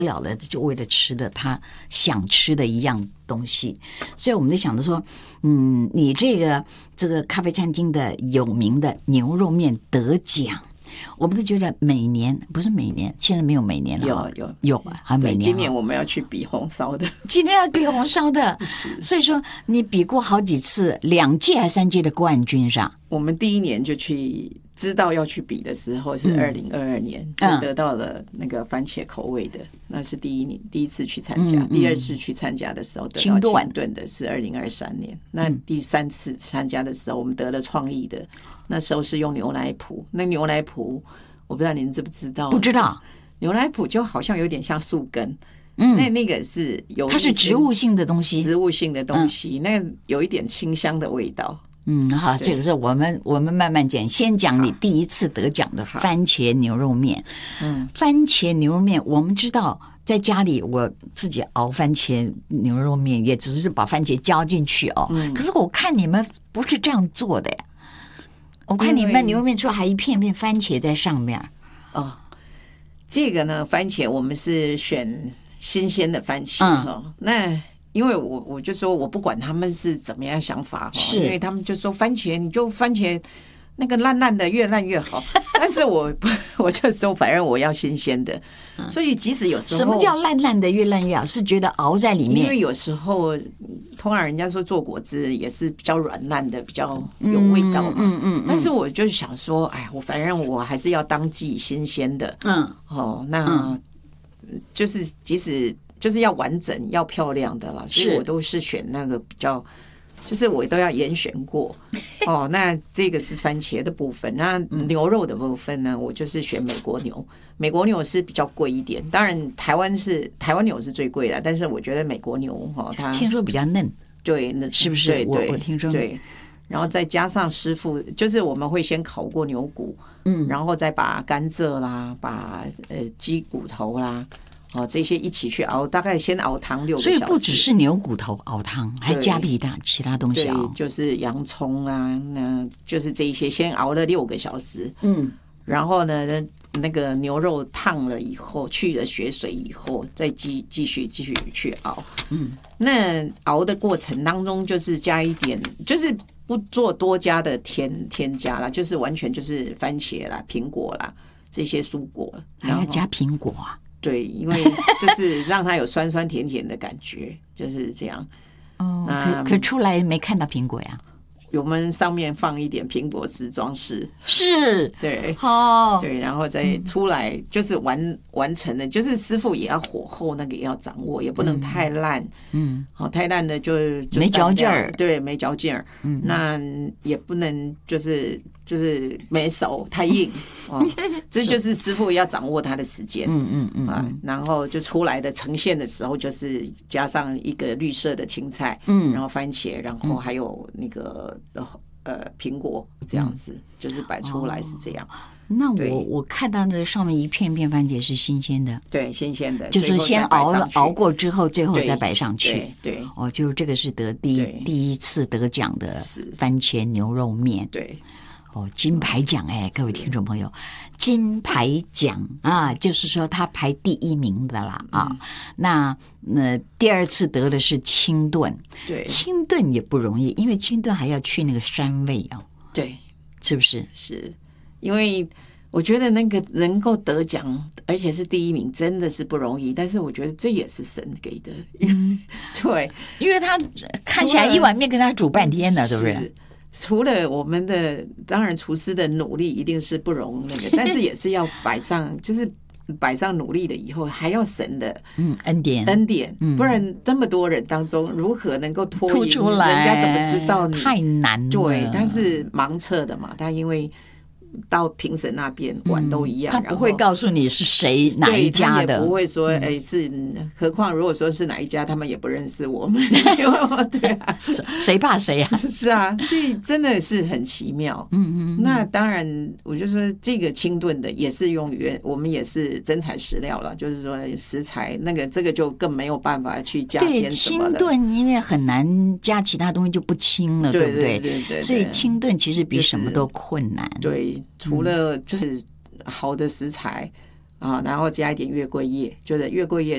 了了，就为了吃的他想吃的一样东西。所以我们就想着说，你这个咖啡餐厅的有名的牛肉面得奖，我们都觉得每年不是每年，现在没有每年了，有啊，还每年。 今年我们要去比红烧的， 今天要比红烧的，所以说你比过好几次，2届还3届的冠军上。 我们第一年就去。知道要去比的时候是2022年，就得到了那个番茄口味的，那是第一次去参加。第2次去参加的时候得到清炖的是2023年。那第3次参加的时候，我们得了创意的，那时候是用牛奶脯。那牛奶脯我不知道您知不知道？ 不知道。牛奶脯就好像有点像树根，那个是它是植物性的东西， 那有一点清香的味道。 好，这个是我们慢慢讲，先讲你第一次得奖的番茄牛肉面。番茄牛肉面，我们知道在家里我自己熬番茄牛肉面，也只是把番茄浇进去哦。可是我看你们不是这样做的呀，我看你们牛肉面出来还一片片番茄在上面。 哦，这个呢，番茄我们是选新鲜的番茄那。因为我就说我不管他们是怎么样想法，因为他们就说番茄那个烂烂的越烂越好，但是我就说反正我要新鲜的，所以即使有时候什么叫烂烂的越烂越好，是觉得熬在里面， 因为有时候通常人家说做果汁也是比较软烂的，比较有味道嘛，但是我就想说，哎，反正我还是要当季新鲜的，那就是即使。就是要完整要漂亮的啦，所以我都是选那个比较，就是我都要严选过那这个是番茄的部分，那牛肉的部分呢，我就是选美国牛。美国牛是比较贵一点，当然台湾牛是最贵的，但是我觉得美国牛它听说比较嫩， 对， 是不是？我听说对。然后再加上师傅，就是我们会先烤过牛骨，然后再把甘蔗啦，把鸡骨头啦。这些一起去熬，大概先熬汤6个小时。 所以不只是牛骨头熬汤，还加其他东西熬。 对，就是洋葱啊，那就是这一些先熬了6个小时。然后呢，那个牛肉烫了以后，去了血水以后，再继续去熬。那熬的过程当中，就是加一点，就是不做多加的添加啦，就是完全就是番茄啦、苹果啦这些蔬果， 还要加苹果啊。 对，因为就是让它有酸酸甜甜的感觉，就是这样。 可出来没看到苹果呀？ 我们上面放一点苹果丝装饰， 是， 对，对，然后再出来就是完成的，就是师傅也要火候那个也要掌握，也不能太烂，太烂的就没嚼劲儿， 对，没嚼劲儿，那也不能就是没熟太硬，这就是师傅要掌握他的时间，然后就出来的呈现的时候，就是加上一个绿色的青菜，然后番茄，然后还有那个苹果，这样子就是摆出来是这样。 那我看到那上面一片片番茄是新鲜的， 对，新鲜的， 就是先熬过之后，最后再摆上去。 对， 就是这个是得第一次得奖的番茄牛肉面。 对。 金牌奖各位听众朋友，金牌奖啊，就是说他排第1名的啦啊。那第2次得的是清炖， 对， 清炖也不容易，因为清炖还要去那个膻味对， 是不是？ 是因为我觉得那个能够得奖，而且是第1名，真的是不容易。但是我觉得这也是神给的，对， 因为他看起来一碗面跟他煮半天的，对不对？ 除了我们的当然厨师的努力一定是不容那个，但是也是要摆上，就是摆上努力了以后，还要神的恩典， 不然这么多人当中如何能够脱颖出来？ 人家怎么知道你？ 太难了。 对，但是盲测的嘛，他因为。到评审那边碗都一样， 他不会告诉你是谁哪一家的， 也不会说是，何况如果说是哪一家，他们也不认识我们，对啊， 谁怕谁啊？ 是啊，所以真的是很奇妙。那当然，我就说这个清炖的也是用我们也是真材实料了，就是说食材这个就更没有办法去加添什么的。 对，清炖因为很难加其他东西就不清了，对不对？对，所以清炖其实比什么都困难。 对。除了就是好的食材啊，然后加一点月桂叶，就是月桂叶